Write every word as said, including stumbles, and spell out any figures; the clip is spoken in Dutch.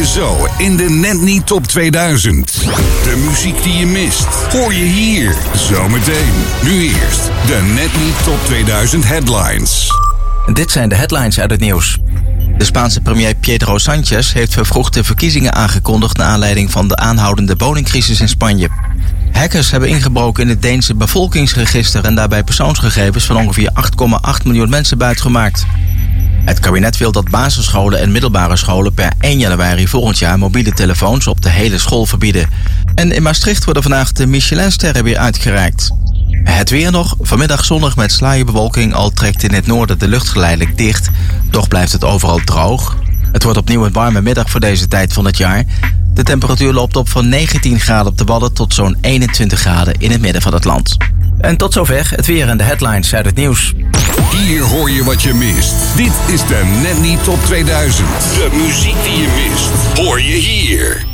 je zo in de Net Niet Top tweeduizend. De muziek die je mist, hoor je hier zometeen. Nu eerst de Net Niet Top tweeduizend headlines. Dit zijn de headlines uit het nieuws. De Spaanse premier Pedro Sánchez heeft vervroegde verkiezingen aangekondigd naar aanleiding van de aanhoudende woningcrisis in Spanje. Hackers hebben ingebroken in het Deense bevolkingsregister en daarbij persoonsgegevens van ongeveer acht komma acht miljoen mensen buitgemaakt. Het kabinet wil dat basisscholen en middelbare scholen per één januari volgend jaar mobiele telefoons op de hele school verbieden. En in Maastricht worden vandaag de Michelinsterren weer uitgereikt. Het weer nog, vanmiddag zonnig met sluierbewolking, al trekt in het noorden de lucht geleidelijk dicht. Toch blijft het overal droog. Het wordt opnieuw een warme middag voor deze tijd van het jaar. De temperatuur loopt op van negentien graden op de Wadden tot zo'n eenentwintig graden in het midden van het land. En tot zover het weer en de headlines uit het nieuws. Hier hoor je wat je mist. Dit is de Net Niet Top tweeduizend. De muziek die je mist, hoor je hier.